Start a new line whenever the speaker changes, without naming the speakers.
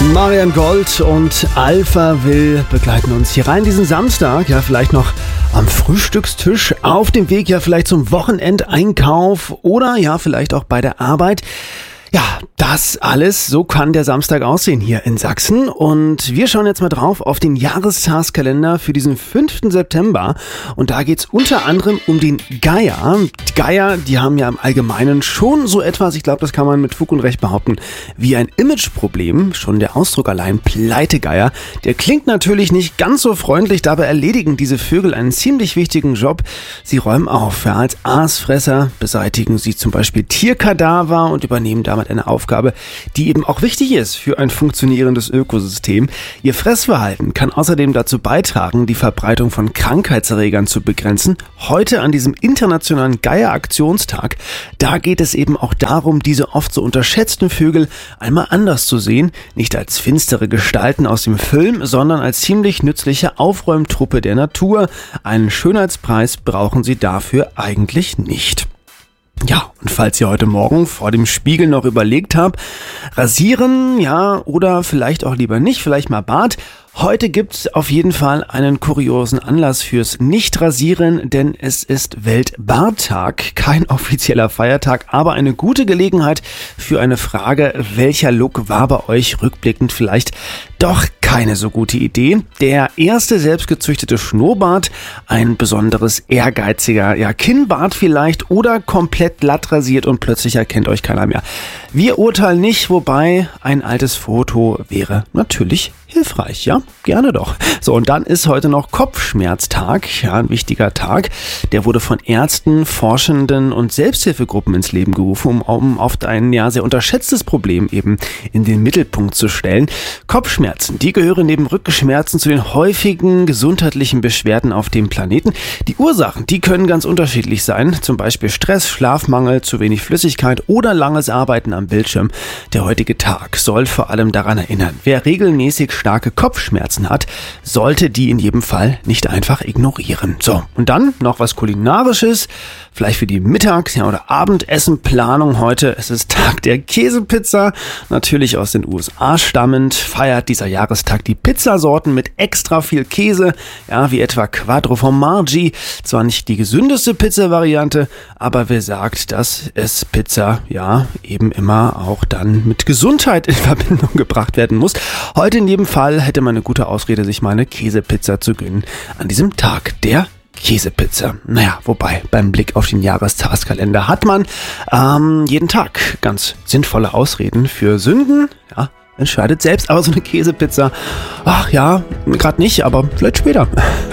Marian Gold und Alpha Will begleiten uns hier rein diesen Samstag, ja vielleicht noch am Frühstückstisch, auf dem Weg ja vielleicht zum Wochenendeinkauf oder ja vielleicht auch bei der Arbeit. Ja, das alles, so kann der Samstag aussehen hier in Sachsen und wir schauen jetzt mal drauf auf den Jahrestagskalender für diesen 5. September und da geht's unter anderem um den Geier. Die Geier, die haben ja im Allgemeinen schon so etwas, ich glaube, das kann man mit Fug und Recht behaupten, wie ein Imageproblem. Schon der Ausdruck allein, Pleitegeier, der klingt natürlich nicht ganz so freundlich, dabei erledigen diese Vögel einen ziemlich wichtigen Job. Sie räumen auf, ja, als Aasfresser beseitigen sie zum Beispiel Tierkadaver und übernehmen damit eine Aufgabe, die eben auch wichtig ist für ein funktionierendes Ökosystem. Ihr Fressverhalten kann außerdem dazu beitragen, die Verbreitung von Krankheitserregern zu begrenzen. Heute an diesem internationalen Geier-Aktionstag, da geht es eben auch darum, diese oft so unterschätzten Vögel einmal anders zu sehen. Nicht als finstere Gestalten aus dem Film, sondern als ziemlich nützliche Aufräumtruppe der Natur. Einen Schönheitspreis brauchen sie dafür eigentlich nicht. Ja, und falls ihr heute Morgen vor dem Spiegel noch überlegt habt, rasieren, ja, oder vielleicht auch lieber nicht, vielleicht mal Bart. Heute gibt's auf jeden Fall einen kuriosen Anlass fürs Nicht-Rasieren, denn es ist Weltbarttag, kein offizieller Feiertag, aber eine gute Gelegenheit für eine Frage, welcher Look war bei euch rückblickend vielleicht doch keine so gute Idee. Der erste selbstgezüchtete Schnurrbart, ein besonderes ehrgeiziger, ja, Kinnbart vielleicht oder komplett glatt rasiert und plötzlich erkennt euch keiner mehr. Wir urteilen nicht, wobei ein altes Foto wäre natürlich hilfreich, ja? Gerne doch. So, und dann ist heute noch Kopfschmerztag, ja, ein wichtiger Tag. Der wurde von Ärzten, Forschenden und Selbsthilfegruppen ins Leben gerufen, um oft ein ja sehr unterschätztes Problem eben in den Mittelpunkt zu stellen. Kopfschmerzen, die gehören neben Rückenschmerzen zu den häufigen gesundheitlichen Beschwerden auf dem Planeten. Die Ursachen, die können ganz unterschiedlich sein, zum Beispiel Stress, Schlafmangel, zu wenig Flüssigkeit oder langes Arbeiten am Bildschirm. Der heutige Tag soll vor allem daran erinnern, wer regelmäßig starke Kopfschmerzen hat, sollte die in jedem Fall nicht einfach ignorieren. So, und dann noch was Kulinarisches, vielleicht für die Mittags- oder Abendessenplanung heute. Es ist Tag der Käsepizza, natürlich aus den USA stammend, feiert dieser Jahrestag die Pizzasorten mit extra viel Käse, ja, wie etwa Quattro Formaggi, zwar nicht die gesündeste Pizza-Variante, aber wer sagt, dass es Pizza, ja, eben immer auch dann mit Gesundheit in Verbindung gebracht werden muss. Heute in jedem Fall hätte man eine gute Ausrede, sich mal eine Käsepizza zu gönnen an diesem Tag der Käsepizza. Naja, wobei beim Blick auf den Jahrestagskalender hat man jeden Tag ganz sinnvolle Ausreden für Sünden. Ja, entscheidet selbst, aber so eine Käsepizza, ach ja, gerade nicht, aber vielleicht später.